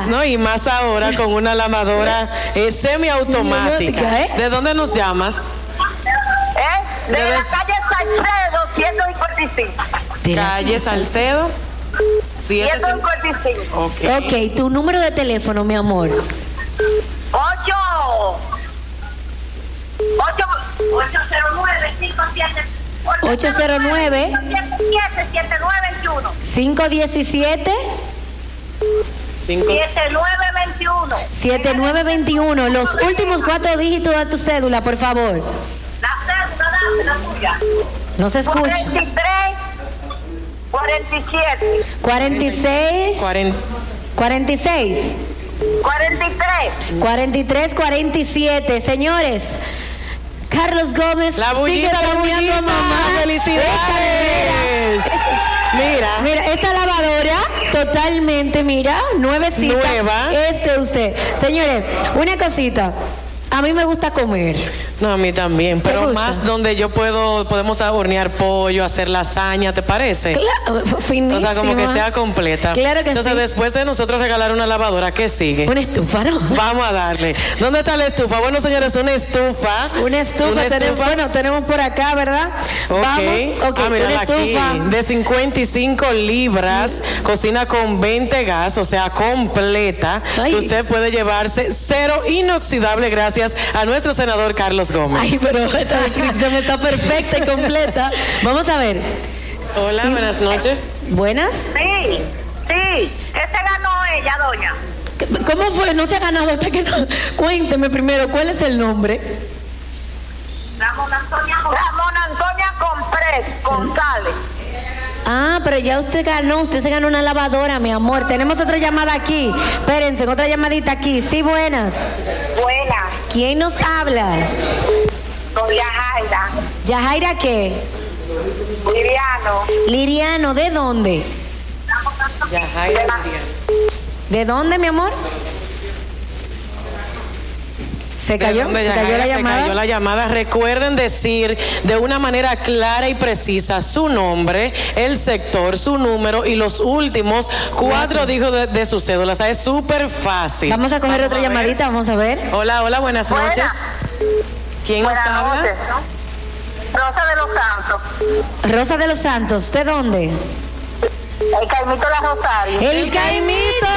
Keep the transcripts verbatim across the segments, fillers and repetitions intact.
No, y más ahora con una lavadora eh, semiautomática. ¿Eh? ¿De dónde nos llamas? ¿Eh? De, de la calle Salcedo, ciento cincuenta y cinco. Calle Salcedo, ciento cincuenta y cinco. Okay. ok, tu número de teléfono, mi amor. ocho ocho cero nueve cinco siete ocho cero nueve siete nueve veintiuno cinco uno siete siete nueve veintiuno siete nueve veintiuno. Los últimos cuatro dígitos de tu cédula, por favor. La cédula, dame la tuya. No se escucha. cuarenta y tres cuarenta y siete cuarenta y seis cuarenta y seis cuarenta y tres cuarenta y tres cuarenta y siete. Señores, Carlos Gómez la bullita, sigue premiando a mamá. ¡Felicidades! Mira, mira, esta lavadora totalmente, mira, nuevecita. Nueva. Este usted. Señores, una cosita. A mí me gusta comer. No, a mí también, pero más donde yo puedo, podemos hornear pollo, hacer lasaña, ¿te parece? Claro, finísima. O sea, como que sea completa. Claro que Entonces, sí. después de nosotros regalar una lavadora, ¿qué sigue? Una estufa, ¿no? Vamos a darle. ¿Dónde está la estufa? Bueno, señores, una estufa. Una estufa, una tenemos, estufa. Bueno, tenemos por acá, ¿verdad? Ok. Vamos, ok, ah, mira, una estufa. Aquí, de cincuenta y cinco libras, cocina con veinte gas, o sea, completa. Ay. Que usted puede llevarse cero inoxidable gracias a nuestro senador Carlos Gómez. Ay, pero esta descripción está perfecta y completa. Vamos a ver. Hola, sí. Buenas noches. ¿Buenas? Sí, sí. ¿Qué se ganó ella, doña? ¿Cómo fue? No se ha ganado hasta que no. Cuénteme primero, ¿cuál es el nombre? Ramón Antonia Ramón Antonia Comprés González. Ah, pero ya usted ganó, usted se ganó una lavadora, mi amor. Tenemos otra llamada aquí. Espérense, otra llamadita aquí. Sí, buenas. Buenas. ¿Quién nos habla? Con Yajaira. ¿Yajaira qué? Liriano. Liriano, ¿de dónde? Yajaira Liriano. ¿De dónde, mi amor? ¿Se cayó? ¿Se cayó la llamada? Se cayó la llamada. Recuerden decir de una manera clara y precisa su nombre, el sector, su número y los últimos cuatro dígitos de, de su cédula. O sea, es súper fácil. Vamos a coger vamos otra a llamadita, vamos a ver. Hola, hola, buenas Buena. noches. ¿Quién Buenas nos habla? Noches, ¿no? Rosa de los Santos. Rosa de los Santos, ¿de dónde? El Caimito La Rosario. ¡El, El Caimito!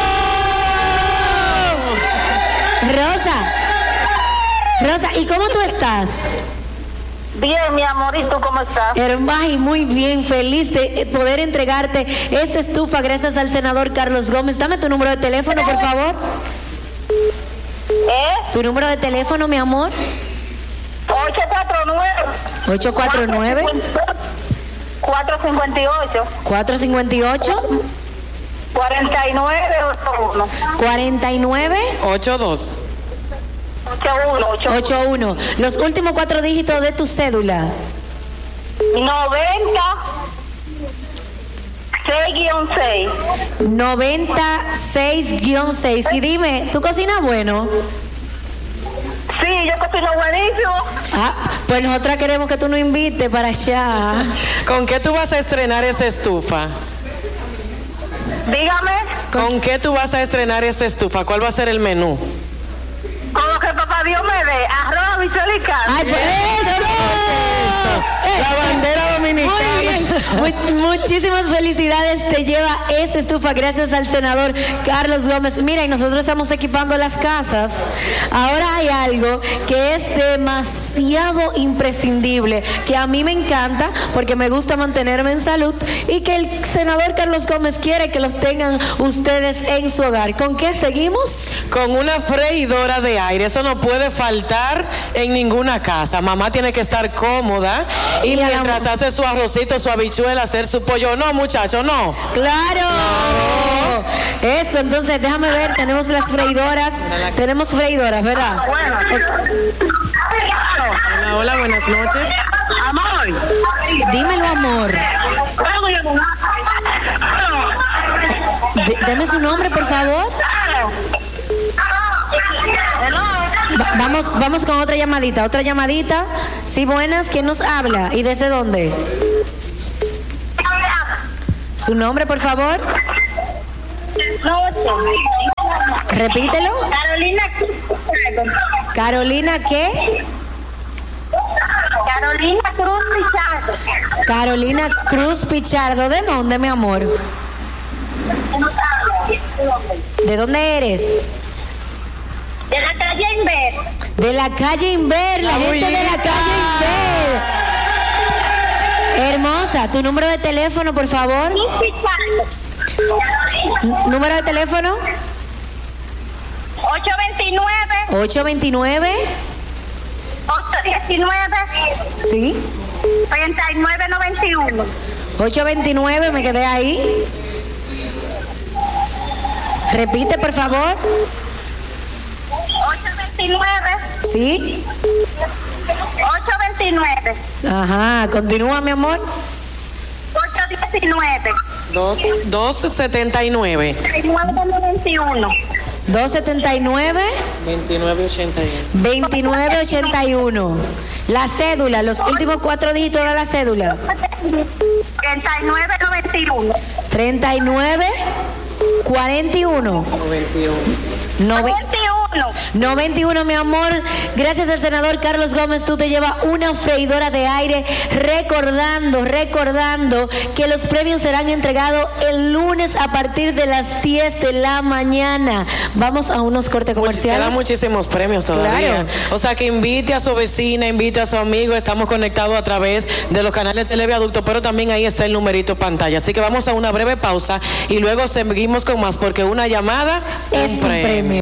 Rosa. Rosa, ¿y cómo tú estás? Bien, mi amor, ¿y tú cómo estás? Hermana, y muy bien, feliz de poder entregarte esta estufa gracias al senador Carlos Gómez. Dame tu número de teléfono, por favor. ¿Eh? ¿Tu número de teléfono, mi amor? ocho cuatro nueve. ocho cuatro nueve. cuatro cinco ocho. cuatro cinco ocho. cuarenta y nueve ochenta y uno. cuarenta y nueve ochenta y dos. ochenta y uno. Los últimos cuatro dígitos de tu cédula. noventa seis seis. noventa seis seis. Y dime, ¿tú cocinas bueno? Sí, yo cocino buenísimo. Ah, pues nosotras queremos que tú nos invites para allá. ¿Con qué tú vas a estrenar esa estufa? Dígame. ¿Con qué tú vas a estrenar esa estufa? ¿Cuál va a ser el menú? Con lo que papá Dios me dé, arroz, habichuela y carne. ¡Ay, pues eso! La bandera dominicana. Muy bien. Mu- muchísimas felicidades. Te lleva esta estufa gracias al senador Carlos Gómez. Mira, y nosotros estamos equipando las casas. Ahora hay algo que es demasiado imprescindible, que a mí me encanta porque me gusta mantenerme en salud y que el senador Carlos Gómez quiere que los tengan ustedes en su hogar. ¿Con qué seguimos? Con una freidora de aire. Eso no puede faltar en ninguna casa. Mamá tiene que estar cómoda y, y mientras la... hace su arrocito, su habichuela, hacer su pollo. No, muchacho, no. ¡Claro! Claro. Eso, entonces déjame ver. Tenemos las freidoras. Tenemos freidoras, ¿verdad? Bueno. Hola, hola, buenas noches. Amor. Dímelo, amor. D- deme su nombre, por favor. Va- vamos, vamos con otra llamadita, otra llamadita. Sí, buenas, ¿quién nos habla? ¿Y desde dónde? Su nombre, por favor. Repítelo. Carolina Cruz Pichardo. ¿Carolina qué? Carolina Cruz Pichardo. Carolina Cruz Pichardo. ¿De dónde, mi amor? ¿De dónde eres? De la calle Inver. De la calle Inver, la, la gente bullita. De la calle Inver. Hermosa, ¿tu número de teléfono, por favor? ¿Número de teléfono? ocho veintinueve. ocho veintinueve. ocho diecinueve. Sí. treinta y nueve noventa y uno. ocho veintinueve, me quedé ahí. Repite, por favor. ocho veintinueve. Sí. ocho veintinueve. Ajá, continúa, mi amor. ocho diecinueve. dos setenta y nueve. veintinueve noventa y uno. dos setenta y nueve. veintinueve ochenta y uno. veintinueve ochenta y uno. La cédula, los últimos cuatro dígitos de la cédula. treinta y nueve noventa y uno. treinta y nueve cuarenta y uno. noventa y uno. noventa y uno. noventa y uno, mi amor. Gracias al senador Carlos Gómez, tú te llevas una freidora de aire, recordando, recordando que los premios serán entregados el lunes a partir de las diez de la mañana. Vamos a unos cortes comerciales. Quedan muchísimos premios todavía. Claro. O sea, que invite a su vecina, invite a su amigo. Estamos conectados a través de los canales de Televiaducto, pero también ahí está el numerito pantalla. Así que vamos a una breve pausa y luego seguimos con más, porque una llamada es un premio. premio.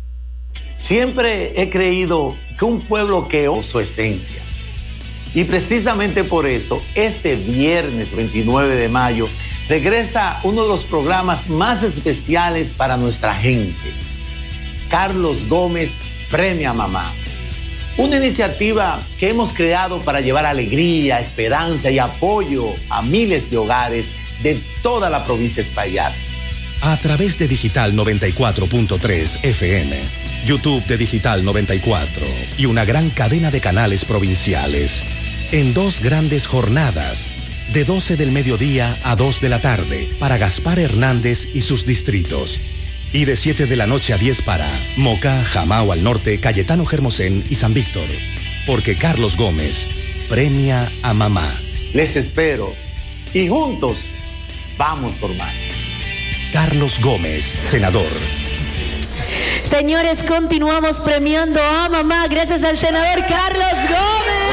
Siempre he creído que un pueblo queó su esencia. Y precisamente por eso, este viernes veintinueve de mayo, regresa uno de los programas más especiales para nuestra gente. Carlos Gómez Premia a Mamá. Una iniciativa que hemos creado para llevar alegría, esperanza y apoyo a miles de hogares de toda la provincia de Espaillat. A través de Digital noventa y cuatro punto tres F M, YouTube de Digital noventa y cuatro y una gran cadena de canales provinciales. En dos grandes jornadas, de doce del mediodía a dos de la tarde, para Gaspar Hernández y sus distritos. Y de siete de la noche a diez para Moca, Jamao al norte, Cayetano Hermosén y San Víctor. Porque Carlos Gómez premia a mamá. Les espero y juntos vamos por más. Carlos Gómez, senador. Señores, continuamos premiando a mamá gracias al senador Carlos Gómez.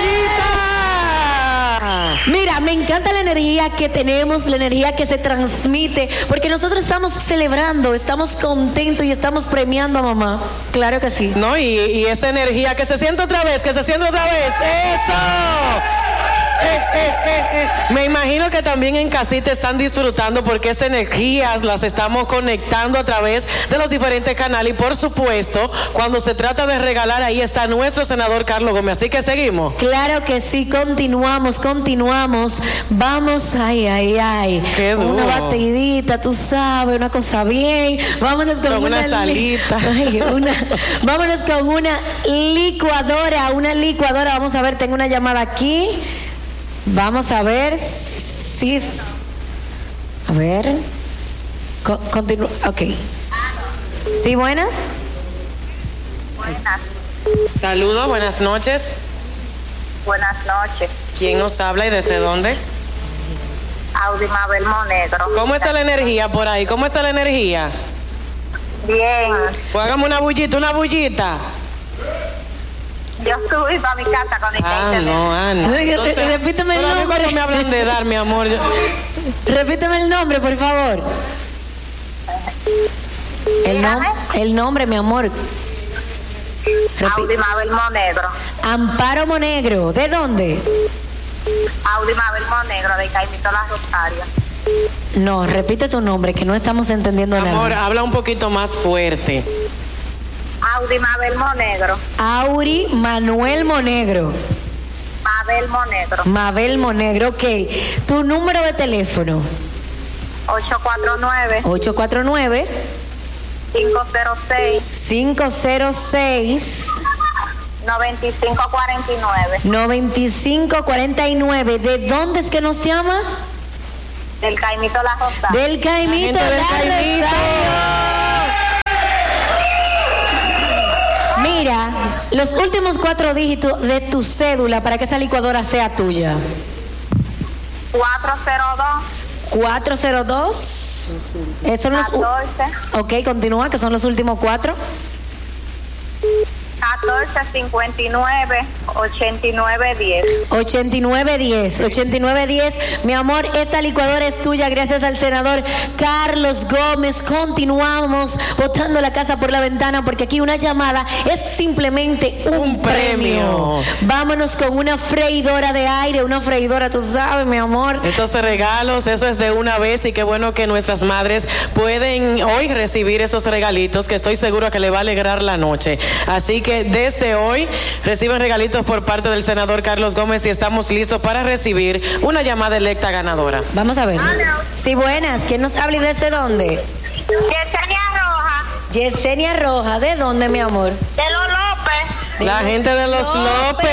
Mira, me encanta la energía que tenemos, la energía que se transmite, porque nosotros estamos celebrando, estamos contentos y estamos premiando a mamá. Claro que sí. No, y, y esa energía que se siente otra vez, que se siente otra vez. ¡Eso! Eh, eh, eh, eh. Me imagino que también en casita están disfrutando, porque esas energías las estamos conectando a través de los diferentes canales. Y por supuesto, cuando se trata de regalar, ahí está nuestro senador Carlos Gómez. Así que seguimos. Claro que sí, continuamos, continuamos. Vamos, ay, ay, ay. Qué duro. Una batidita, tú sabes, una cosa bien. Vámonos con, con una, una salita. Ay, una, vámonos con una licuadora, una licuadora. Vamos a ver, tengo una llamada aquí. Vamos a ver si... A ver... Co- continúa... Ok. ¿Sí, buenas? Buenas. Saludos, buenas noches. Buenas noches. ¿Quién nos habla y desde dónde? Audi Mabel Monegro. ¿Cómo está la energía por ahí? ¿Cómo está la energía? Bien. Pues hágame una bullita, una bullita. Yo subí para mi casa con el Ah, no, ah, no. Entonces, repíteme el pero a mí nombre. cuando me hablan de dar, mi amor. Yo... Repíteme el nombre, por favor. El, nom- el nombre, mi amor. Repi- Audi Mabel Monegro. Amparo Monegro. ¿De dónde? Audi Mabel Monegro, de Caimito La Rosaria. No, repite tu nombre, que no estamos entendiendo Amor, nada. habla un poquito más fuerte. Audi Mabel Monegro. Auri Manuel Monegro. Mabel Monegro. Mabel Monegro, ok. Tu número de teléfono. ocho cuatro nueve. ocho cuatro nueve. cinco cero seis. cinco cero seis. noventa y cinco cuarenta y nueve. noventa y cinco cuarenta y nueve. ¿De dónde es que nos llama? Del Caimito La Rosaria. Del Caimito La gente del La Caimito. Rosario. Los últimos cuatro dígitos de tu cédula para que esa licuadora sea tuya. cuatro cero dos. cuatro cero dos. Eh, son los, catorce. ok, continúa, que son los últimos cuatro. catorce cincuenta y nueve ochenta y nueve diez. ochenta y nueve diez. ochenta y nueve diez. Mi amor, esta licuadora es tuya gracias al senador Carlos Gómez. Continuamos botando la casa por la ventana porque aquí una llamada es simplemente un, Un premio. premio. Vámonos con una freidora de aire, una freidora, tú sabes, mi amor. Estos regalos, eso es de una vez y qué bueno que nuestras madres pueden hoy recibir esos regalitos que estoy seguro que le va a alegrar la noche. Así que desde hoy reciben regalitos por parte del senador Carlos Gómez y estamos listos para recibir una llamada electa ganadora. Vamos a ver. Sí, buenas. ¿Quién nos habla y desde dónde? Yesenia Roja. Yesenia Roja. ¿De dónde, mi amor? De los López. De La los gente de los López.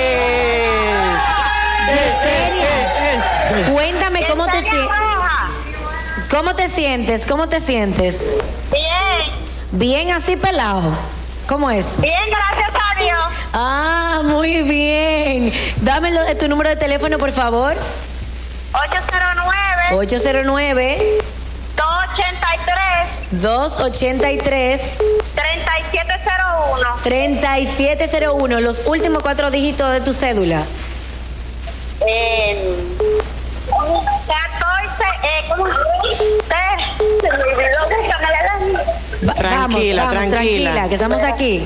Yesenia, cuéntame cómo te Yesenia sientes. Roja. ¿Cómo te sientes? ¿Cómo te sientes? Bien. Bien así pelado. ¿Cómo es? Bien, gracias a Dios. Ah, muy bien. Dame lo- tu número de teléfono, por favor. ocho cero nueve. ocho cero nueve, dos ochenta y tres. dos ochenta y tres, treinta y siete cero uno. treinta y siete cero uno. Los últimos cuatro dígitos de tu cédula. Eh, catorce. Eh, ¿Cómo? Eh, se me olvidó. Déjame la- Va- Tranquila, vamos, vamos, tranquila. que estamos aquí.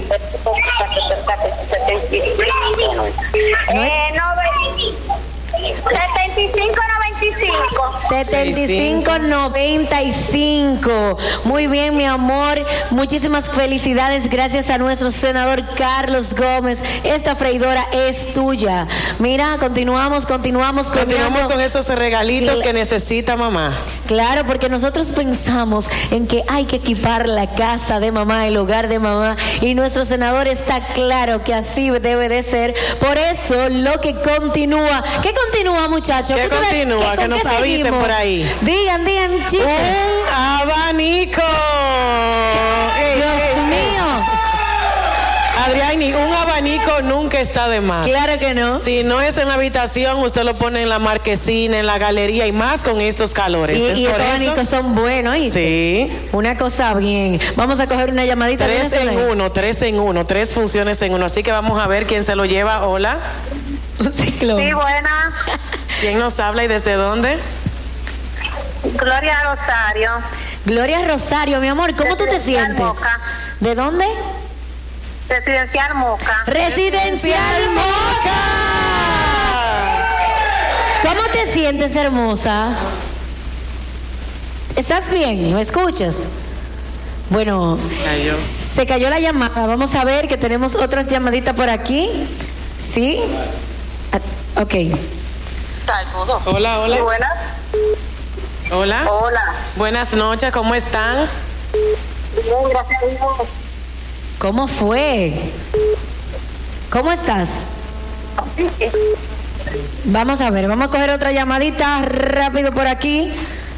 Eh, nove- setenta y cinco noventa y cinco. setenta y cinco noventa y cinco. Muy bien, mi amor. Muchísimas felicidades. Gracias a nuestro senador Carlos Gómez. Esta freidora es tuya. Mira, continuamos, continuamos. Continuamos premiando- con esos regalitos Cla- que necesita mamá. Claro, porque nosotros pensamos en que hay que equipar la casa de mamá, el hogar de mamá, y nuestro senador está claro que así debe de ser. Por eso, lo que continúa. ¿Qué continúa, muchachos? ¿Qué tú le- continúa? con Que nos qué avisen seguimos? por ahí. Digan, digan, chicos. Un abanico. Ey, Dios ey, mío. Adriani, un abanico nunca está de más. Claro que no. Si no es en la habitación, usted lo pone en la marquesina, en la galería y más con estos calores. Y, ¿Es y por estos eso? abanicos son buenos, ¿oíste? Sí. Una cosa bien. Vamos a coger una llamadita. Tres ¿Tienes en una? uno, tres en uno, tres funciones en uno. Así que vamos a ver quién se lo lleva. Hola. Un ciclón. Sí, buena. ¿Quién nos habla y desde dónde? Gloria Rosario. Gloria Rosario, mi amor, ¿cómo tú te Residencial sientes? Moca. ¿De dónde? Residencial Moca. Residencial Moca. ¿Cómo te sientes, hermosa? ¿Estás bien? ¿Me escuchas? Bueno, Cayó. se cayó la llamada. Vamos a ver que tenemos otras llamaditas por aquí. ¿Sí? Ah, ok. Hola, Sí, hola. buena. Hola. Hola. Buenas noches, ¿cómo están? Bien, gracias a Dios. ¿Cómo fue? ¿Cómo estás? Vamos a ver, vamos a coger otra llamadita rápido por aquí.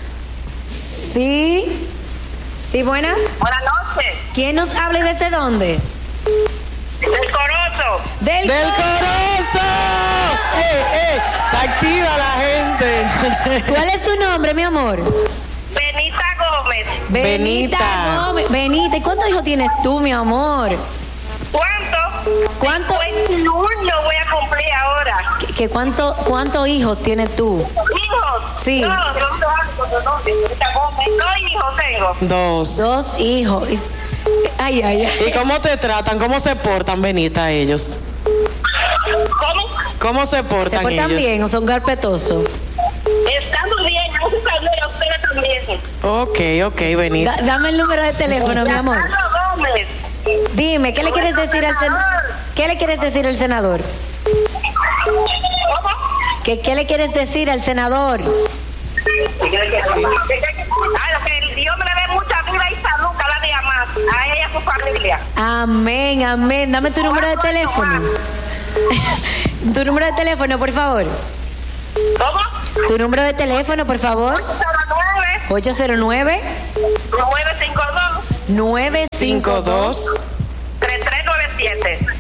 Sí. Sí, buenas. Buenas noches. ¿Quién nos habla y desde dónde? Del Corozo. Del, ¡Del Corozo! ¡Eh, eh! Está activa la gente. ¿Cuál es tu nombre, mi amor? Benita Gómez. Benita. Gómez. Benita, ¿y cuántos hijos tienes tú, mi amor? ¿Cuánto? ¿Cuánto? veintiuno voy a cumplir ahora. ¿Qué, qué cuánto, ¿Cuántos hijos tienes tú? ¿Hijos? Sí. No, no, no, no, no, Benita Gómez. Dos hijos tengo. Dos. Dos hijos. Es- Ay, ay, ay. ¿Y cómo te tratan? ¿Cómo se portan, Benita, ellos? ¿Cómo? ¿Cómo se ¿Se portan, portan ellos? bien o son carpetosos? Estando bien, gracias a Dios, a ustedes también. Ok, ok, Benita. Da- dame el número de teléfono, mi amor. Carlos Gómez. Dime, ¿qué le quieres decir al senador? ¿Qué le quieres decir al senador? ¿Cómo? ¿Qué, ¿Qué le quieres decir al senador? Ay, lo que Dios me le dé mucha vida y salud cada día más. A ella y a su familia. Amén, amén. Dame tu número de teléfono. Tu número de teléfono, por favor. ¿Cómo? Tu número de teléfono, por favor. ocho cero nueve, nueve cinco dos, nueve cinco cinco dos, dos tres tres nueve siete.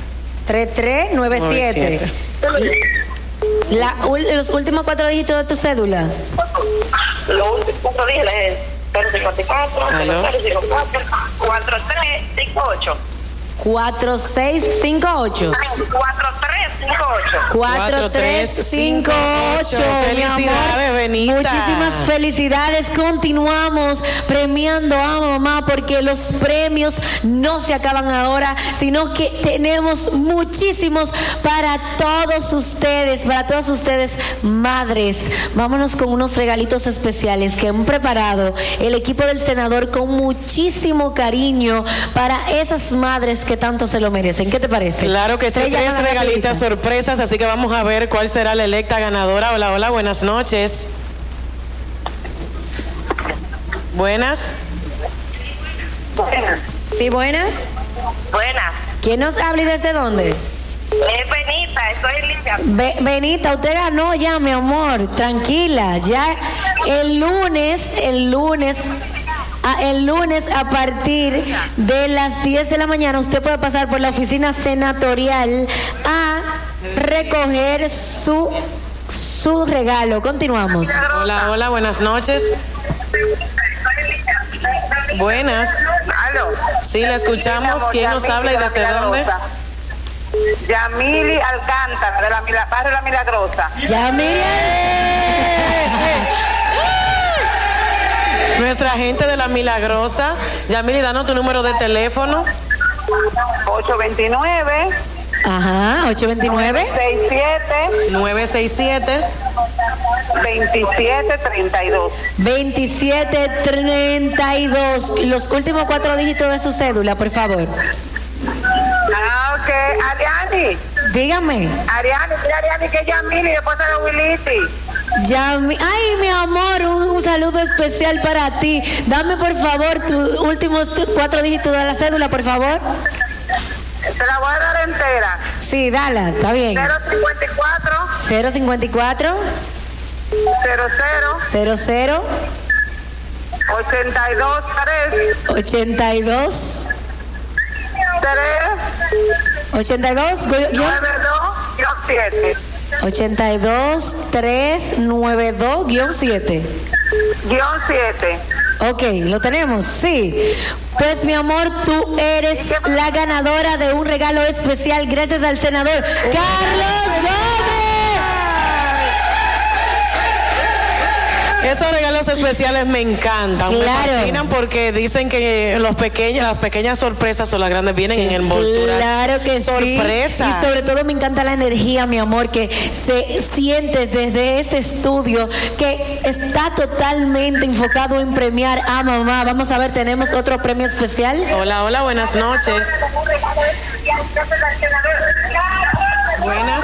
tres tres nueve siete. La, los últimos cuatro dígitos de tu cédula. Los últimos cuatro dígitos es cero cincuenta y cuatro, cero cero cincuenta y cuatro, cuatro tres cinco ocho. cuatro seis cinco ocho. cuatro tres cinco ocho. cuatro tres cinco ocho. Felicidades, Benita. Muchísimas felicidades. Continuamos premiando a mamá porque los premios no se acaban ahora, sino que tenemos muchísimos para todos ustedes, para todas ustedes, madres. Vámonos con unos regalitos especiales que han preparado el equipo del senador con muchísimo cariño para esas madres que tanto se lo merecen. ¿Qué te parece? Claro que sí, Estrella, tres gana la regalitas película. sorpresas, así que vamos a ver cuál será la electa ganadora. Hola, hola, buenas noches. Buenas. Buenas. Sí, buenas. Buenas. ¿Quién nos habla y desde dónde? Es Benita, estoy limpia. Be- Benita, usted ganó ya, mi amor. Tranquila, ya el lunes, el lunes... Ah, el lunes a partir de las diez de la mañana usted puede pasar por la oficina senatorial a recoger su su regalo. Continuamos. Hola, hola, buenas noches. Buenas. Aló. Sí, la escuchamos. ¿Quién nos habla y desde dónde? Yamili Alcántara, de la Mila- barrio La Milagrosa. Ya, Nuestra gente de La Milagrosa. Yamili, danos tu número de teléfono. ocho dos nueve, Ajá, ocho veintinueve. seis siete, nueve seis siete. veintisiete treinta y dos. veintisiete treinta y dos. Los últimos cuatro dígitos de su cédula, por favor. Ah, ok. Ariani. Dígame. Ariani, mira Ariani, que es Yamili, después de Wiliti. Ya, mi- ay, mi amor, un, un saludo especial para ti. Dame, por favor, tus últimos t- cuatro dígitos de la cédula, por favor. Te la voy a dar entera. Sí, dala, está bien. cero cincuenta y cuatro, cero cincuenta y cuatro, cero cero, cero cero, ochenta y dos, tres, ochenta y dos, tres, ochenta y dos, gu- guión- nueve dos, siete. ochenta y dos, tres, nueve dos, guión siete. Guión siete. Ok, ¿lo tenemos? Sí. Pues mi amor, tú eres la ganadora de un regalo especial gracias al senador Carlos Gómez. Esos regalos especiales me encantan, Claro. me fascinan porque dicen que los pequeños, las pequeñas sorpresas o las grandes vienen en envolturas. Claro que sorpresas. sí. Y sobre todo me encanta la energía, mi amor, que se siente desde este estudio que está totalmente enfocado en premiar a mamá. Vamos a ver, tenemos otro premio especial. Hola, hola, buenas noches. Buenas.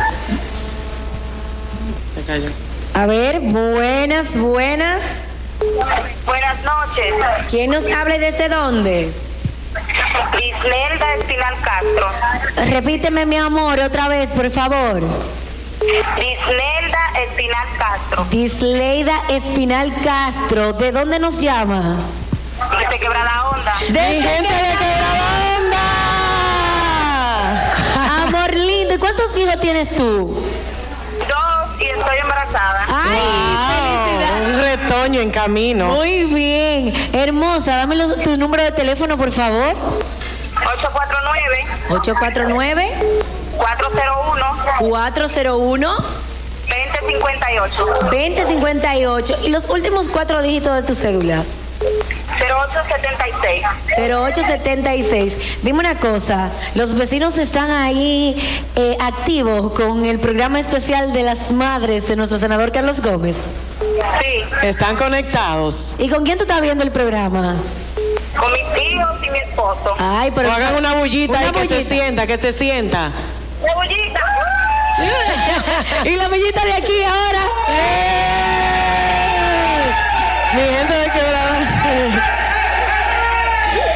Se cayó. A ver, buenas, buenas. Buenas noches. ¿Quién nos habla y desde dónde? Isnelda Espinal Castro. Repíteme, mi amor, otra vez, por favor. Isnelda Espinal Castro. Disleida Espinal Castro. ¿De dónde nos llama? Desde Quebrada Onda. Desde Mi gente de Quebrada Onda. Amor lindo, ¿y cuántos hijos tienes tú? Dos y estoy embarazada. Ay, Wow, felicidad. un retoño en camino. Muy bien, hermosa, dame los- tu número de teléfono, por favor. ocho cuatro nueve, ocho cuatro nueve, cuatro cero uno, cuatro cero uno, veinte cincuenta y ocho. dos cero cinco ocho. Y los últimos cuatro dígitos de tu cédula. cero ocho setenta y seis. cero ocho setenta y seis. Dime una cosa, los vecinos están ahí eh, activos con el programa especial de las madres de nuestro senador Carlos Gómez. Sí, Están conectados. ¿Y con quién tú estás viendo el programa? con mis hijos y mi esposo. Ay, pero O hagan una bullita Una y que se bullita. sienta, que se sienta. Cebullita. Y la bullita de aquí ahora. Mi gente de Quebrada.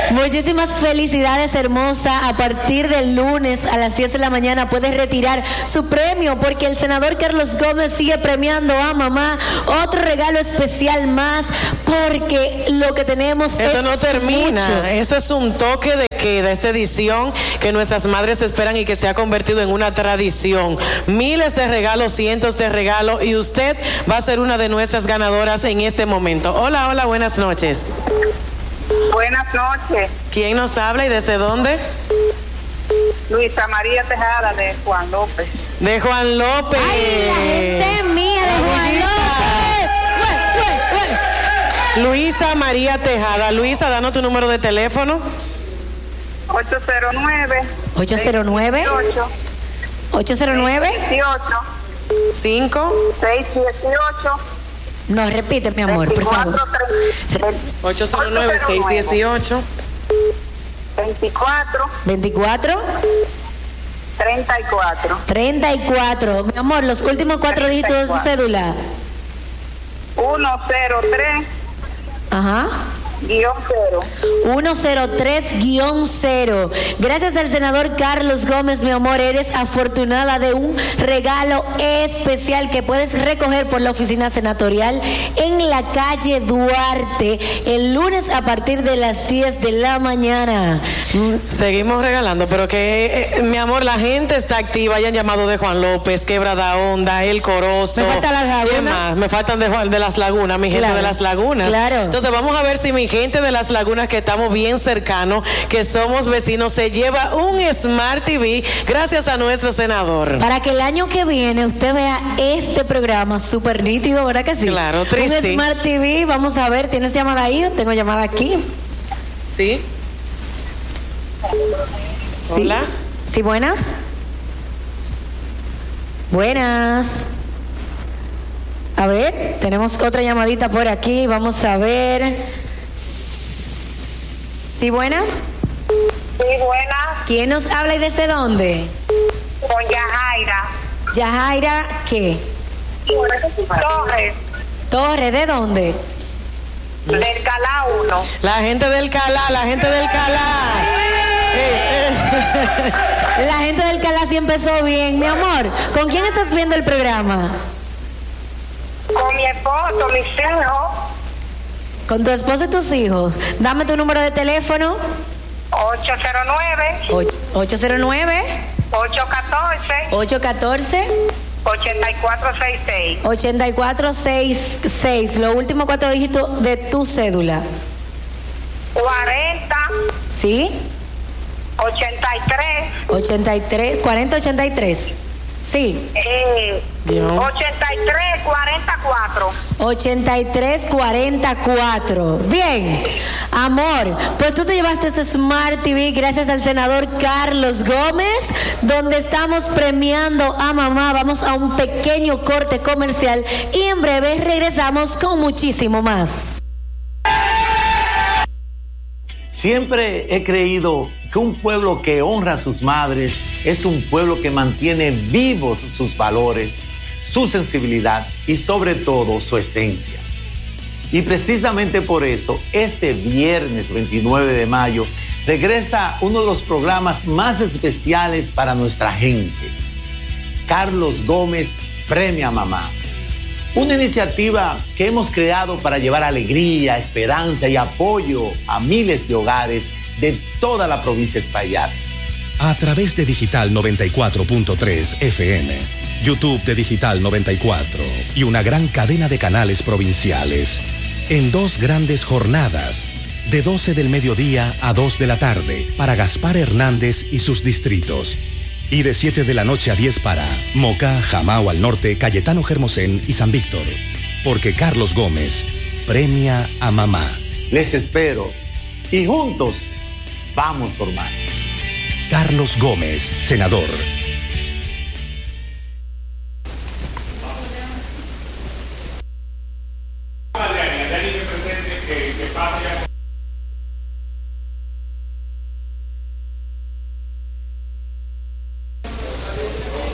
Muchísimas felicidades, hermosa. A partir del lunes a las diez de la mañana puedes retirar su premio porque el senador Carlos Gómez sigue premiando a mamá. Otro regalo especial más porque lo que tenemos Esto es no termina. mucho. Esto es un toque de queda, esta edición que nuestras madres esperan y que se ha convertido en una tradición. Miles de regalos, cientos de regalos y usted va a ser una de nuestras ganadoras en este momento. Hola, hola, buenas noches. Buenas noches. ¿Quién nos habla y desde dónde? Luisa María Tejada de Juan López. De Juan López. ¡Ay, la gente mía de Juan López! ¡Ué, ué, ué! Luisa María Tejada. Luisa, danos tu número de teléfono. ocho cero nueve. ocho cero nueve. ocho cero nueve. dieciocho. cinco. seis dieciocho. No, repite, mi amor, por favor. ocho cero nueve, seis uno ocho. veinticuatro. veinticuatro. treinta y cuatro. treinta y cuatro. Mi amor, los últimos cuatro dígitos de tu cédula. ciento tres. Ajá. Guión cero. ciento tres cero. Gracias al senador Carlos Gómez, mi amor, eres afortunada de un regalo especial que puedes recoger por la oficina senatorial en la calle Duarte el lunes a partir de las diez de la mañana. Seguimos regalando, pero que, eh, mi amor, la gente está activa. Hayan llamado de Juan López, Quebrada Honda, El Corozo. Me faltan las lagunas. ¿Qué más? Me faltan de, Juan- de las lagunas, mi gente Claro, de las lagunas. claro. Entonces vamos a ver si mi gente de las lagunas, que estamos bien cercanos, que somos vecinos, se lleva un Smart T V gracias a nuestro senador. Para que el año que viene usted vea este programa súper nítido, ¿verdad que sí? Claro, triste. Un Smart T V, vamos a ver, ¿tienes llamada ahí o tengo llamada aquí? ¿Sí? Sí. Hola. ¿Sí, buenas? Buenas. A ver, tenemos otra llamadita por aquí, vamos a ver. ¿Sí, buenas? Sí, buenas. ¿Quién nos habla y desde dónde? Con Yajaira. Yajaira, ¿qué? Torres. Torre, ¿de dónde? Del Calá uno. La gente del Calá, la gente del Calá. Eh, eh. La gente del Calá sí empezó bien. Mi amor, ¿con quién estás viendo el programa? Con mi esposo, mis hijos. Con tu esposo y tus hijos. Dame tu número de teléfono. ocho cero nueve. ocho cero nueve. ocho uno cuatro. ocho uno cuatro. ocho cuatro seis seis. ocho cuatro seis seis. Los últimos cuatro dígitos de tu cédula. cuarenta. ¿Sí? ochenta y tres. ochenta y tres. cuarenta ochenta y tres. Sí. Eh, Guión. ochenta y tres cuarenta y cuatro. ochenta y tres cuarenta y cuatro. Bien, amor, pues tú te llevaste ese Smart T V gracias al senador Carlos Gómez, donde estamos premiando a mamá. Vamos a un pequeño corte comercial y en breve regresamos con muchísimo más. Siempre he creído que un pueblo que honra a sus madres es un pueblo que mantiene vivos sus valores, su sensibilidad y sobre todo su esencia. Y precisamente por eso, este viernes veintinueve de mayo, regresa uno de los programas más especiales para nuestra gente. Carlos Gómez Premia a Mamá. Una iniciativa que hemos creado para llevar alegría, esperanza y apoyo a miles de hogares de toda la provincia de Espaillat. A través de Digital noventa y cuatro punto tres F M, YouTube de Digital noventa y cuatro y una gran cadena de canales provinciales. En dos grandes jornadas, de doce del mediodía a dos de la tarde, para Gaspar Hernández y sus distritos. Y de siete de la noche a diez para Moca, Jamao al norte, Cayetano Hermosén y San Víctor. Porque Carlos Gómez premia a mamá. Les espero y juntos vamos por más. Carlos Gómez, senador.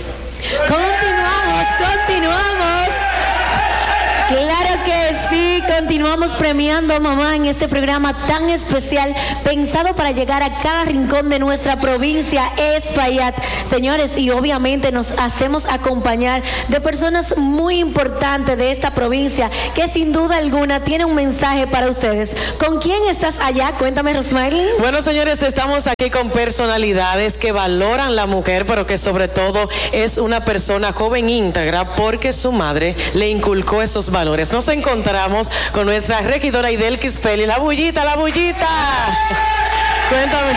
Continuamos, continuamos. Claro que sí, continuamos premiando, mamá, en este programa tan especial, pensado para llegar a cada rincón de nuestra provincia Espaillat. Señores, y obviamente nos hacemos acompañar de personas muy importantes de esta provincia que sin duda alguna tiene un mensaje para ustedes. ¿Con quién estás allá? Cuéntame, Rosmarie. Bueno, señores, estamos aquí con personalidades que valoran la mujer, pero que sobre todo es una persona joven íntegra porque su madre le inculcó esos valores. Nos encontramos con nuestra regidora Idelkis Félix. La bullita, la bullita. Cuéntame.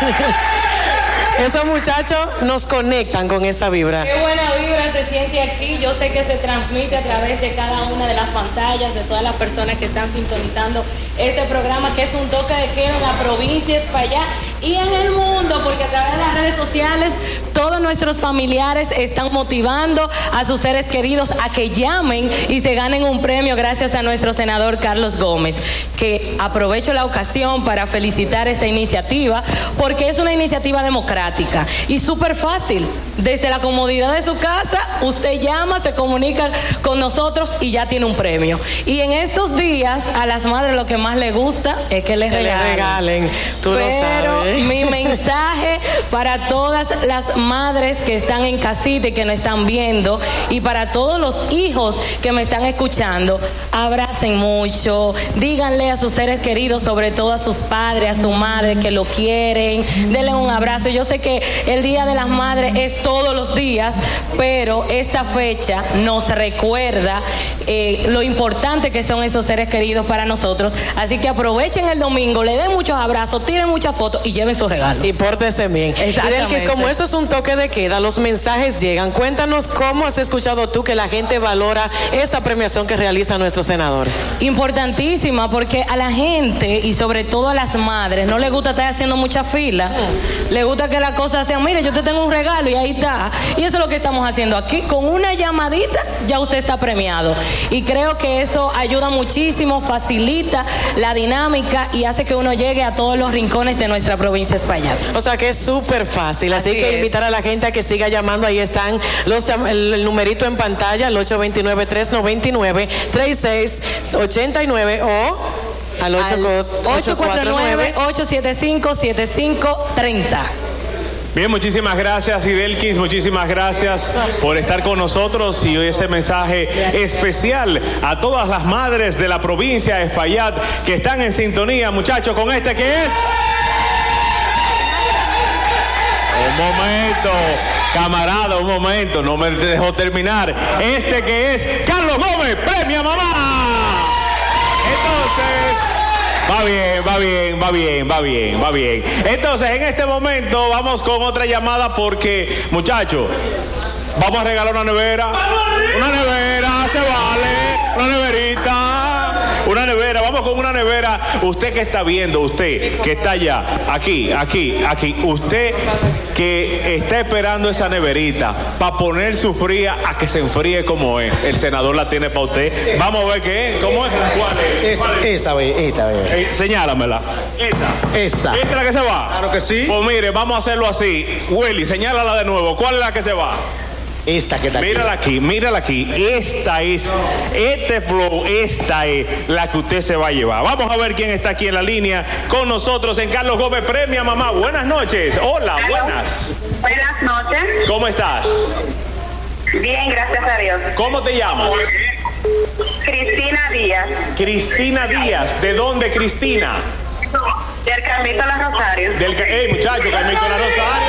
Esos muchachos nos conectan con esa vibra. Qué buena vibra se siente aquí. Yo sé que se transmite a través de cada una de las pantallas, de todas las personas que están sintonizando este programa, que es un toque de queda en la provincia Espaillat y en el mundo, porque a través de las redes sociales todos nuestros familiares están motivando a sus seres queridos a que llamen y se ganen un premio gracias a nuestro senador Carlos Gómez, que aprovecho la ocasión para felicitar esta iniciativa porque es una iniciativa democrática y súper fácil. Desde la comodidad de su casa, usted llama, se comunica con nosotros y ya tiene un premio. Y en estos días a las madres lo que más les gusta es que les que regalen. les regalen. Tú Pero lo sabes. mi mensaje para todas las madres que están en casita y que nos están viendo, y para todos los hijos que me están escuchando, abracen mucho, díganle a sus seres queridos, sobre todo a sus padres, a su madre, que lo quieren, denle un abrazo. Yo sé que el Día de las Madres es todos los días, pero esta fecha nos recuerda eh, lo importante que son esos seres queridos para nosotros. Así que aprovechen el domingo, le den muchos abrazos, tiren muchas fotos y lleven sus regalos. Y pórtese bien. Idelkis, como eso es un toque de queda, los mensajes llegan. Cuéntanos cómo has escuchado tú que la gente valora esta premiación que realiza nuestro senador. Importantísima, porque a la gente y sobre todo a las madres no les gusta estar haciendo mucha fila. Le gusta que las cosas sean, mire, yo te tengo un regalo y ahí está. Y eso es lo que estamos haciendo aquí. Con una llamadita ya usted está premiado. Y creo que eso ayuda muchísimo, facilita la dinámica y hace que uno llegue a todos los rincones de nuestra provincia Espaillat. O sea que es súper fácil, así, Así que es. invitar a la gente a que siga llamando. Ahí están los llam- el, el numerito en pantalla, el ocho dos nueve, tres nueve nueve, tres seis ocho nueve o al ocho cuatro nueve, ocho siete cinco, siete cinco tres cero. Bien, muchísimas gracias, Idelkis, muchísimas gracias por estar con nosotros y ese mensaje especial a todas las madres de la provincia de Espaillat que están en sintonía, muchachos, con este que es... Un momento, camarada, un momento, no me dejó terminar. Este que es Carlos Gómez, premia mamá. Entonces... Va bien, va bien, va bien, va bien, va bien. Entonces, en este momento vamos con otra llamada porque, muchachos, vamos a regalar una nevera. Una nevera, se vale. Una neverita. Una nevera, vamos con una nevera. Usted que está viendo, usted que está allá, aquí, aquí, aquí. Usted que está esperando esa neverita para poner su fría a que se enfríe como es. El senador la tiene para usted. Vamos a ver qué es. ¿Cómo es? ¿Cuál es? Es, esa, ve, esta, ve. Eh, señálamela. Esta. Esa. ¿Esta es la que se va? Claro que sí. Pues mire, vamos a hacerlo así. Willy, señálala de nuevo. ¿Cuál es la que se va? Esta que está aquí. Mírala aquí, mírala aquí. Esta es, este flow, esta es la que usted se va a llevar. Vamos a ver quién está aquí en la línea con nosotros en Carlos Gómez Premia Mamá. Buenas noches. Hola, buenas. Buenas noches. ¿Cómo estás? Bien, gracias a Dios. ¿Cómo te llamas? Cristina Díaz, Cristina Díaz. ¿De dónde, Cristina? del Carmito a la Rosario. Del ca- ¡Ey, muchacho, Carmito La Rosario!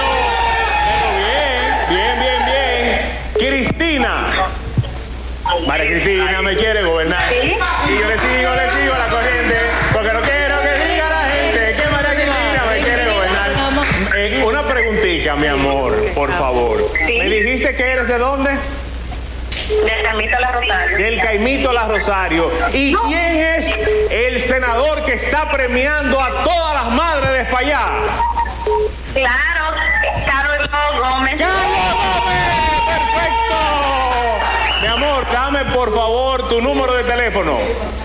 Pero bien, bien, bien, bien. Cristina. María Cristina me quiere gobernar. ¿Sí? Y yo le sigo, le sigo a la corriente, porque no quiero que diga la gente que María Cristina me quiere gobernar. Eh, una preguntita, mi amor, por favor. Sí. ¿Me dijiste que eres de dónde? Del Carmito a la Rosario. Del Caimito La Rosario. ¿Y quién es el senador que está premiando a todas las madres de Espaillat? Claro, Carlos Gómez. ¡Carlos Gómez! ¡Perfecto! Mi amor, dame por favor tu número de teléfono.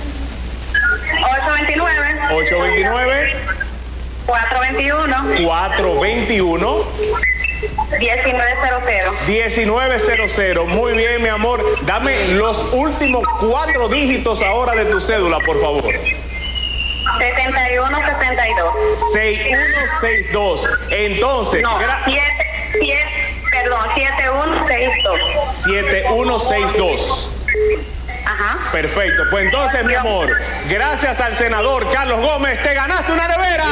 ocho dos nueve, ocho dos nueve, cuatro dos uno, cuatro dos uno, diecinueve cero cero. diecinueve cero cero. Muy bien, mi amor. Dame los últimos cuatro dígitos ahora de tu cédula, por favor. setenta y uno sesenta y dos. seis uno seis dos. Entonces, No, gra- siete, siete, perdón, siete uno seis dos. siete uno seis dos. Ajá. Perfecto. Pues entonces, mi amor, gracias al senador Carlos Gómez, te ganaste una nevera.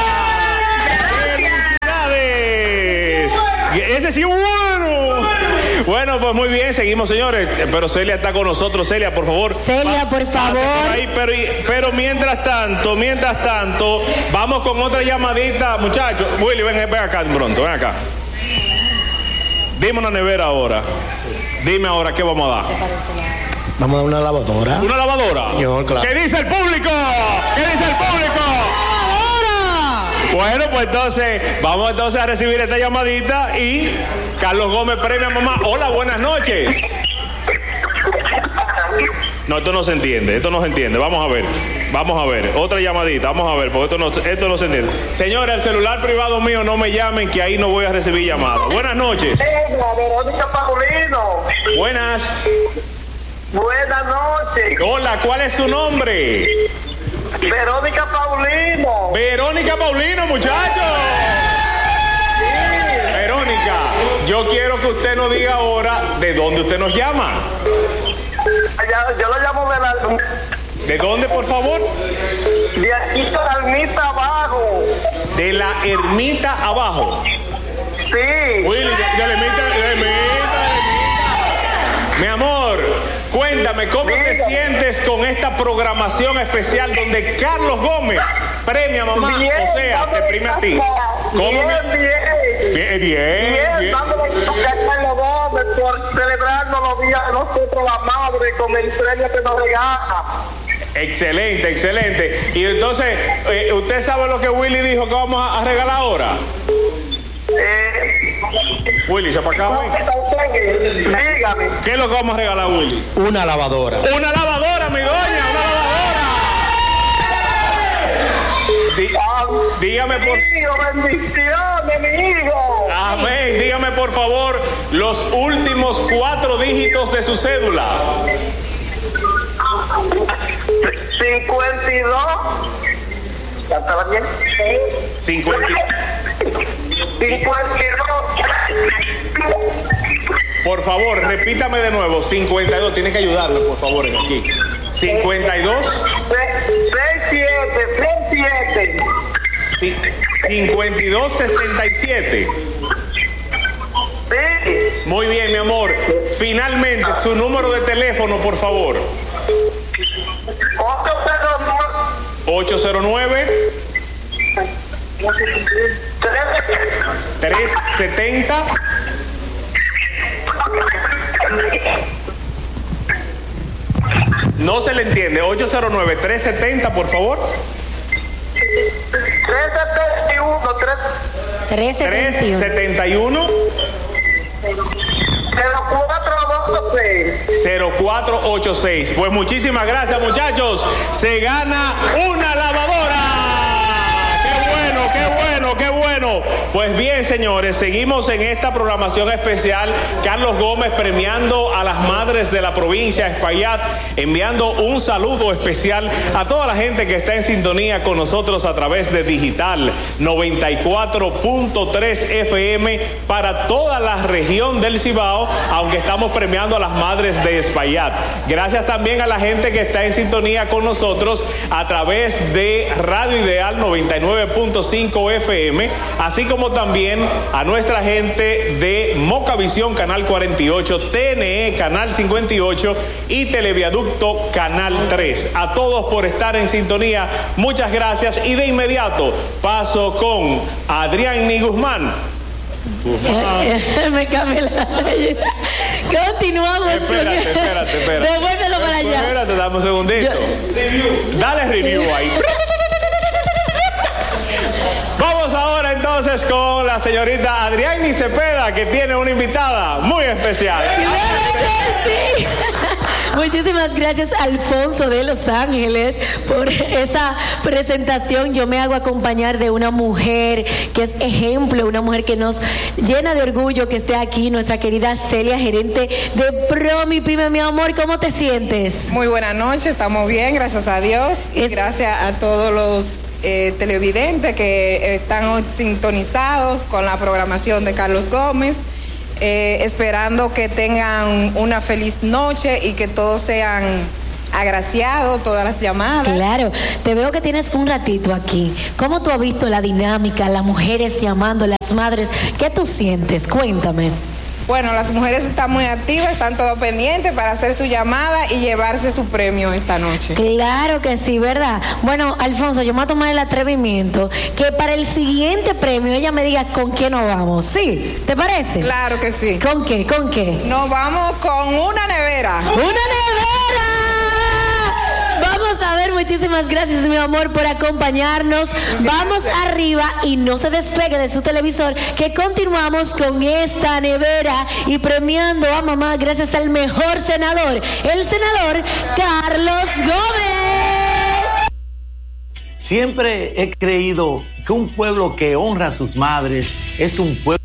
¡Felicidades! Ese sí, bueno. Bueno, pues muy bien, seguimos, señores. Pero Celia está con nosotros. Celia, por favor. Celia, por pase favor. por ahí, pero, pero mientras tanto, mientras tanto, vamos con otra llamadita. Muchachos, Willy, ven, ven acá pronto, ven acá. Dime una nevera ahora. Dime ahora qué vamos a dar. Vamos a dar una lavadora. ¿Una lavadora? Señor, claro. ¿Qué dice el público? ¿Qué dice el público? ¡Lavadora! Bueno, pues entonces, vamos entonces a recibir esta llamadita y Carlos Gómez premia a mamá. Hola, buenas noches. No, esto no se entiende, esto no se entiende. Vamos a ver, vamos a ver. Otra llamadita, vamos a ver, porque esto no, esto no se entiende. Señora, el celular privado mío, no me llamen, que ahí no voy a recibir llamadas. Buenas noches. Verónica Paulino. Buenas. Buenas noches. Hola, ¿cuál es su nombre? Verónica Paulino. Verónica Paulino, muchachos. Verónica, yo quiero que usted nos diga ahora de dónde usted nos llama. Yo lo llamo de la... ¿De dónde, por favor? De aquí de la ermita abajo. De la ermita abajo. Sí. Willy, de, de la ermita, de la ermita, de la ermita. Mi amor, cuéntame, ¿cómo te sientes con esta programación especial donde Carlos Gómez premia a mamá? Bien, o sea, te premia a ti. ¿Cómo? Bien, bien. Bien, bien, Bien, bien. dándole gracias a Carlos Gómez por celebrarnos los días de nosotros, la madre, con el premio que nos regala. Excelente, excelente. Y entonces, eh, ¿usted sabe lo que Willy dijo que vamos a, a regalar ahora? Eh, Willy, se para acá, ven. dígame. ¿Qué es lo que vamos a regalar, Willy? Una lavadora. Una lavadora, mi doña, una lavadora. Dí- dígame por... Hijo, bendiciones, mi hijo. Amén. Dígame por favor los últimos cuatro dígitos de su cédula. cincuenta y dos. ¿Estaba bien? cincuenta. cincuenta y dos. Por favor, repítame de nuevo. cincuenta y dos. Tienes que ayudarme, por favor, en aquí. cincuenta y dos. seis siete. cincuenta y dos sesenta y siete. Sí. Muy bien, mi amor. Finalmente, su número de teléfono, por favor. ocho cero nueve, tres siete cero. No se le entiende. ocho cero nueve, tres siete cero, por favor. tres tres setenta y uno. siete uno, cero cuatro ocho seis. Pues muchísimas gracias, muchachos. Se gana una lavadora. ¡Qué bueno, qué bueno, qué bueno! Pues bien, señores, seguimos en esta programación especial. Carlos Gómez premiando a las madres de la provincia de Espaillat, enviando un saludo especial a toda la gente que está en sintonía con nosotros a través de Digital noventa y cuatro punto tres F M para toda la región del Cibao, aunque estamos premiando a las madres de Espaillat. Gracias también a la gente que está en sintonía con nosotros a través de Radio Ideal noventa y nueve punto cinco F M, así como también a nuestra gente de Mocavisión Canal cuarenta y ocho, T N E Canal cincuenta y ocho y Televiaducto Canal tres. A todos por estar en sintonía, muchas gracias. Y de inmediato paso con Adrián Ni Guzmán. Me cambié la Continuamos. Espérate, espérate, espérate. Devuélvelo para allá. Espérate, dame un segundito. Yo- Dale review ahí. Vamos ahora entonces con la señorita Adrián Cepeda, que tiene una invitada muy especial. Claro que sí. Muchísimas gracias, Alfonso de Los Ángeles, por esa presentación. Yo me hago acompañar de una mujer que es ejemplo, una mujer que nos llena de orgullo que esté aquí, nuestra querida Celia, gerente de Promi Pyme. Mi amor, ¿cómo te sientes? Muy buenas noches, estamos bien, gracias a Dios, y es... gracias a todos los eh, televidentes que están hoy sintonizados con la programación de Carlos Gómez. Eh, esperando que tengan una feliz noche y que todos sean agraciados, todas las llamadas. Claro, te veo que tienes un ratito aquí. ¿Cómo tú has visto la dinámica, las mujeres llamando, las madres? ¿Qué tú sientes? Cuéntame. Bueno, las mujeres están muy activas, están todo pendientes para hacer su llamada y llevarse su premio esta noche. Claro que sí, ¿verdad? Bueno, Alfonso, yo me voy a tomar el atrevimiento que para el siguiente premio ella me diga con qué nos vamos. ¿Sí? ¿Te parece? Claro que sí. ¿Con qué? ¿Con qué? Nos vamos con una nevera. ¡Una nevera! Vamos a ver, muchísimas gracias, mi amor, por acompañarnos. Gracias. Vamos arriba y no se despegue de su televisor, que continuamos con esta nevera y premiando a mamá gracias al mejor senador, el senador Carlos Gómez. Siempre he creído que un pueblo que honra a sus madres es un pueblo